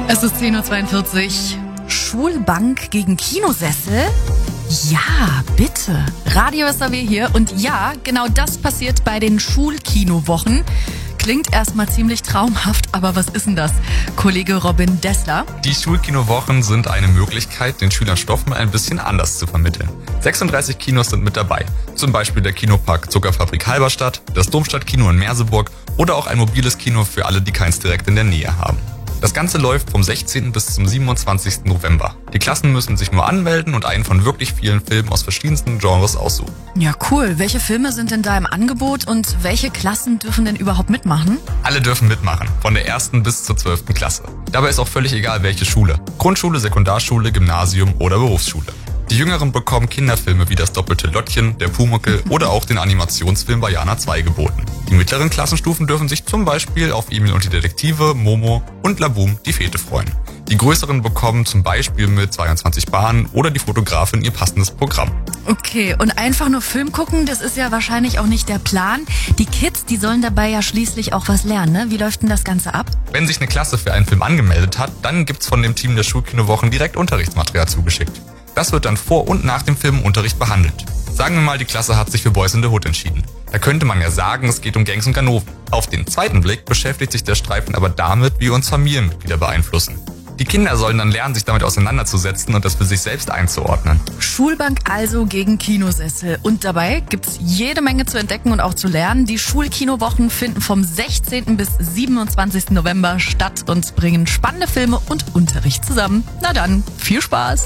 Es ist 10.42 Uhr. Schulbank gegen Kinosessel? Ja, bitte. Radio SAW hier. Und ja, genau das passiert bei den Schulkinowochen. Klingt erstmal ziemlich traumhaft, aber was ist denn das? Kollege Robin Dessler. Die Schulkinowochen sind eine Möglichkeit, den Schülern Stoff mal ein bisschen anders zu vermitteln. 36 Kinos sind mit dabei. Zum Beispiel der Kinopark Zuckerfabrik Halberstadt, das Domstadtkino in Merseburg oder auch ein mobiles Kino für alle, die keins direkt in der Nähe haben. Das Ganze läuft vom 16. bis zum 27. November. Die Klassen müssen sich nur anmelden und einen von wirklich vielen Filmen aus verschiedensten Genres aussuchen. Ja, cool. Welche Filme sind denn da im Angebot und welche Klassen dürfen denn überhaupt mitmachen? Alle dürfen mitmachen, von der 1. bis zur 12. Klasse. Dabei ist auch völlig egal, welche Schule. Grundschule, Sekundarschule, Gymnasium oder Berufsschule. Die Jüngeren bekommen Kinderfilme wie das doppelte Lottchen, der Pumuckl oder auch den Animationsfilm Bajana 2 geboten. Die mittleren Klassenstufen dürfen sich zum Beispiel auf Emil und die Detektive, Momo und Laboom die Fete freuen. Die größeren bekommen zum Beispiel mit 22 Bahnen oder die Fotografin ihr passendes Programm. Okay, und einfach nur Film gucken, das ist ja wahrscheinlich auch nicht der Plan. Die Kids, die sollen dabei ja schließlich auch was lernen, ne? Wie läuft denn das Ganze ab? Wenn sich eine Klasse für einen Film angemeldet hat, dann gibt's von dem Team der Schulkinowochen direkt Unterrichtsmaterial zugeschickt. Das wird dann vor und nach dem Film im Unterricht behandelt. Sagen wir mal, die Klasse hat sich für Boys in the Hood entschieden. Da könnte man ja sagen, es geht um Gangs und Ganoven. Auf den zweiten Blick beschäftigt sich der Streifen aber damit, wie uns Familienmitglieder beeinflussen. Die Kinder sollen dann lernen, sich damit auseinanderzusetzen und das für sich selbst einzuordnen. Schulbank also gegen Kinosessel. Und dabei gibt's jede Menge zu entdecken und auch zu lernen. Die Schulkinowochen finden vom 16. bis 27. November statt und bringen spannende Filme und Unterricht zusammen. Na dann, viel Spaß!